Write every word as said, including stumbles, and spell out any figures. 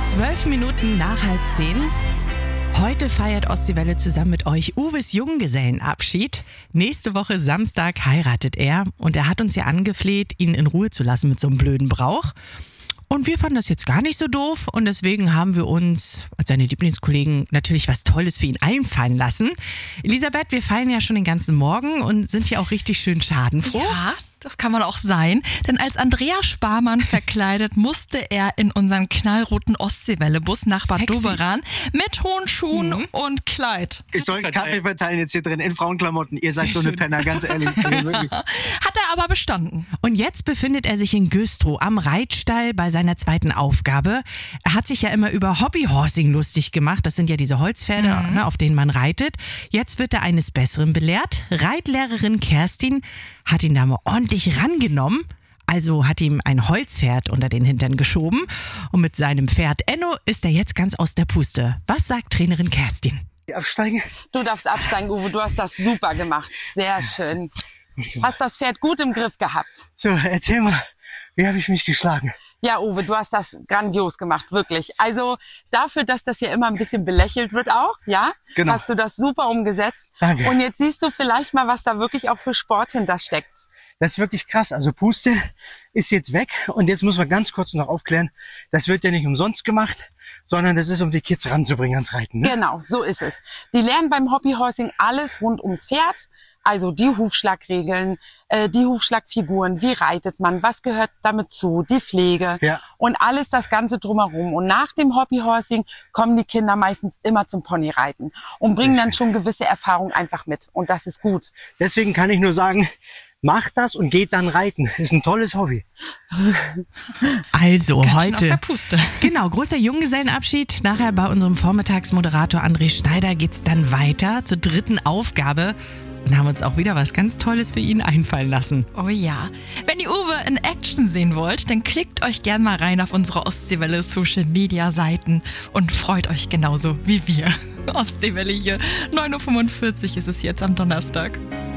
Zwölf Minuten nach halb zehn. Heute feiert Ostseewelle zusammen mit euch Uwes Junggesellenabschied. Nächste Woche Samstag heiratet er und er hat uns ja angefleht, ihn in Ruhe zu lassen mit so einem blöden Brauch. Und wir fanden das jetzt gar nicht so doof und deswegen haben wir uns als seine Lieblingskollegen natürlich was Tolles für ihn einfallen lassen. Elisabeth, wir feiern ja schon den ganzen Morgen und sind ja auch richtig schön schadenfroh. Ja, das kann man auch sein, denn als Andreas Sparmann verkleidet musste er in unseren knallroten Ostseewelle-Bus nach Bad Sexy. Doberan mit hohen Schuhen Mhm. und Kleid. Ich soll einen Kaffee verteilen jetzt hier drin in Frauenklamotten. Ihr seid so eine Penner, ganz ehrlich. Hat er aber bestanden. Und jetzt befindet er sich in Güstrow am Reitstall bei seiner zweiten Aufgabe. Er hat sich ja immer über Hobbyhorsing lustig gemacht. Das sind ja diese Holzpferde, Mhm. ne, auf denen man reitet. Jetzt wird er eines Besseren belehrt. Reitlehrerin Kerstin hat ihn da mal ordentlich rangenommen. Also hat ihm ein Holzpferd unter den Hintern geschoben. Und mit seinem Pferd Enno ist er jetzt ganz aus der Puste. Was sagt Trainerin Kerstin? Absteigen? Du darfst absteigen, Uwe. Du hast das super gemacht. Sehr schön. Hast das Pferd gut im Griff gehabt. So, erzähl mal, wie habe ich mich geschlagen? Ja, Uwe, du hast das grandios gemacht, wirklich. Also dafür, dass das ja immer ein bisschen belächelt wird auch, ja, Genau. hast du das super umgesetzt. Danke. Und jetzt siehst du vielleicht mal, was da wirklich auch für Sport hintersteckt. Das ist wirklich krass. Also Puste ist jetzt weg und jetzt muss man ganz kurz noch aufklären, das wird ja nicht umsonst gemacht, sondern das ist, um die Kids ranzubringen ans Reiten. Ne? Genau, so ist es. Die lernen beim Hobbyhorsing alles rund ums Pferd. Also die Hufschlagregeln, äh, die Hufschlagfiguren, wie reitet man, was gehört damit zu, die Pflege Ja. und alles das Ganze drumherum. Und nach dem Hobbyhorsing kommen die Kinder meistens immer zum Ponyreiten und bringen dann schon gewisse Erfahrungen einfach mit. Und das ist gut. Deswegen kann ich nur sagen, macht das und geht dann reiten. Ist ein tolles Hobby. Also Ganz schön aus der heute. Puste. Genau, großer Junggesellenabschied. Nachher bei unserem Vormittagsmoderator André Schneider geht's dann weiter zur dritten Aufgabe. Und haben uns auch wieder was ganz Tolles für ihn einfallen lassen. Oh ja. Wenn ihr Uwe in Action sehen wollt, dann klickt euch gern mal rein auf unsere Ostseewelle Social Media Seiten und freut euch genauso wie wir. Ostseewelle hier. neun Uhr fünfundvierzig ist es jetzt am Donnerstag.